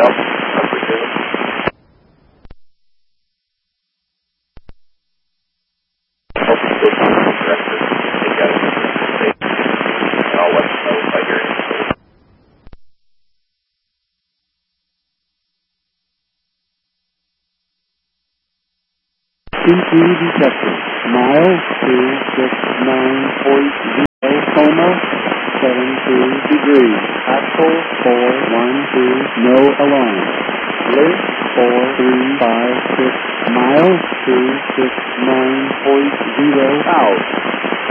Yep, number 2. I'll let you know if I hear anything. CT detected. Mile 269.0, coma 72 degrees. Axle 412, no alarm. Lift 4356, mile 269.0 out.